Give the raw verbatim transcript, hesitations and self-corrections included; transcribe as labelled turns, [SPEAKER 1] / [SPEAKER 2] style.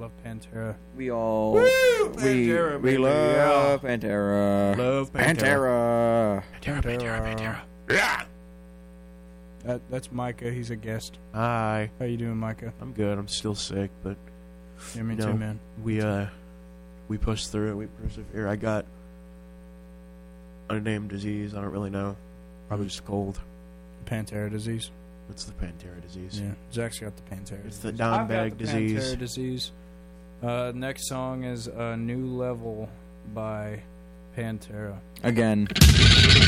[SPEAKER 1] love Pantera.
[SPEAKER 2] We all...
[SPEAKER 1] Woo!
[SPEAKER 2] We,
[SPEAKER 1] Pantera,
[SPEAKER 2] we
[SPEAKER 1] baby,
[SPEAKER 2] love
[SPEAKER 1] yeah.
[SPEAKER 2] Pantera.
[SPEAKER 1] Love
[SPEAKER 2] Pantera.
[SPEAKER 1] Pantera, Pantera, Pantera. Yeah. That, that's Micah. He's a guest.
[SPEAKER 3] Hi.
[SPEAKER 1] How you doing, Micah?
[SPEAKER 3] I'm good. I'm still sick, but
[SPEAKER 1] Yeah, me
[SPEAKER 3] you
[SPEAKER 1] too,
[SPEAKER 3] know,
[SPEAKER 1] man.
[SPEAKER 3] We uh, we pushed through it. We persevere. I got unnamed disease. I don't really know. Probably just a cold.
[SPEAKER 1] Pantera disease.
[SPEAKER 3] What's the Pantera disease?
[SPEAKER 1] Yeah, Zach's got the Pantera.
[SPEAKER 3] It's the
[SPEAKER 1] disease.
[SPEAKER 3] dime
[SPEAKER 1] I've
[SPEAKER 3] bag
[SPEAKER 1] got the
[SPEAKER 3] disease.
[SPEAKER 1] Pantera disease. Uh, next song is "A New Level" by Pantera.
[SPEAKER 2] Again.